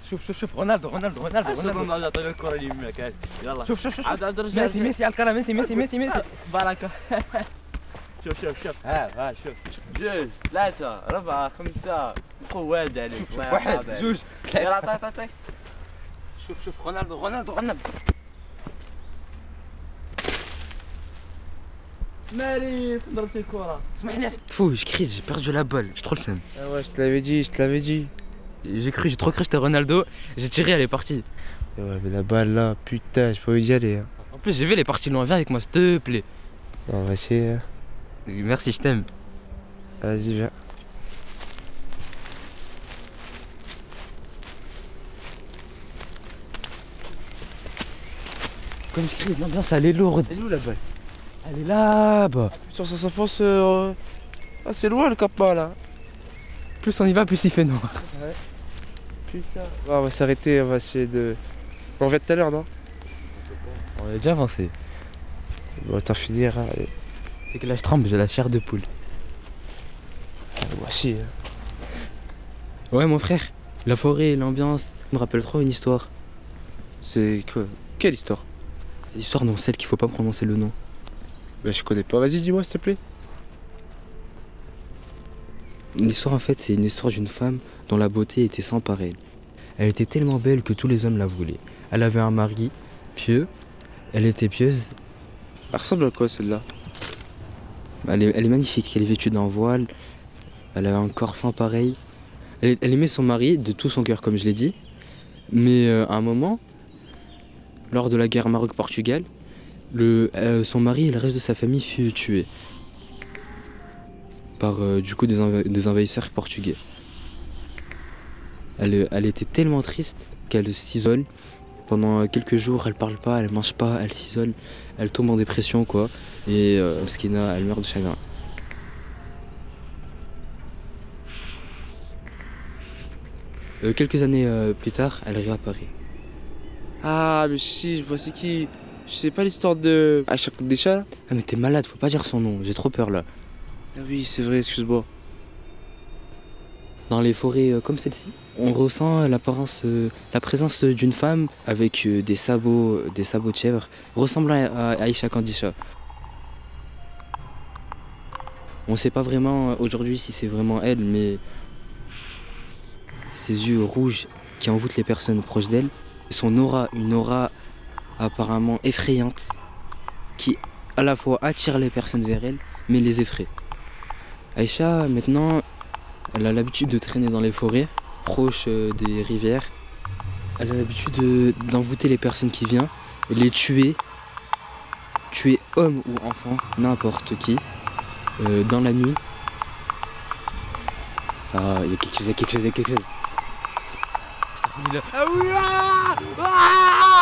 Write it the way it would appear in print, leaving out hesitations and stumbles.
شوف رونالدو رونالدو عطينا الكره ليماك هاك يلا شوف عاد رجع ميسي على الكره ميسي بركه شوف ها شوف 2 3 4 5 قواد عليك الله واحد يرحمها. جوج يلا ثلاثة عطي شوف رونالدو ماري ضربتي الكره اسمح لي فو je crie j'ai perdu la balle j'ai trop le seum Ah ouais, je te l'avais dit. j'ai trop cru que j'étais Ronaldo j'ai tiré elle est partie Et ouais, mais la balle là, putain, j'ai pas envie d'y aller. Hein. en plus j'ai vu elle est partie loin viens avec moi s'il te plaît On va essayer. Hein. merci je t'aime Vas-y, viens. comme je crie l'ambiance elle est lourde Elle est où la balle? elle est là-bas Putain, ça s'enfonce. Ah, c'est loin le Cap-Bas là. plus on y va plus il fait noir Putain. Ouais, on va s'arrêter, on va essayer de. On vient tout à l'heure, non? on est déjà avancé Bon, autant finir. Hein. Allez. c'est que là je tremble j'ai la chair de poule Voici. Hein. ouais mon frère la forêt l'ambiance me rappelle trop une histoire C'est quoi? Quelle histoire? c'est l'histoire dont celle qu'il faut pas prononcer le nom Bah, je connais pas. Vas-y, dis-moi s'il te plaît. l'histoire en fait c'est une histoire d'une femme dont la beauté était sans pareil. Elle était tellement belle que tous les hommes la voulaient. Elle avait un mari pieux, elle était pieuse, Elle ressemble à quoi celle-là? elle est magnifique, elle est vêtue d'un voile, elle avait un corps sans pareil. Elle aimait son mari de tout son cœur comme je l'ai dit, mais à un moment, lors de la guerre Maroc-Portugal, son mari et le reste de sa famille fut tué par du coup des envahisseurs portugais. Elle était tellement triste qu'elle s'isole. Pendant quelques jours, elle parle pas, elle mange pas, elle s'isole, elle tombe en dépression quoi. Et Skina, elle meurt de chagrin. Quelques années plus tard, elle réapparaît. Ah, mais si, je vois c'est qui. Je sais pas l'histoire de. Aïcha Koudécha? Ah mais t'es malade, faut pas dire son nom, j'ai trop peur là. Ah oui, c'est vrai, excuse-moi. Dans les forêts comme celle-ci, on ressent la présence d'une femme avec des sabots de chèvre, ressemblant à Aïcha Kandisha. On sait pas vraiment aujourd'hui si c'est vraiment elle, mais ses yeux rouges qui envoûtent les personnes proches d'elle, son aura, une aura apparemment effrayante, qui à la fois attire les personnes vers elle, mais les effraie. Aïcha, maintenant, elle a l'habitude de traîner dans les forêts, proches des rivières. Elle a l'habitude d'envoûter les personnes qui viennent, les tuer hommes ou enfants, n'importe qui, dans la nuit. Ah, il y a quelque chose. Ah oui! Ah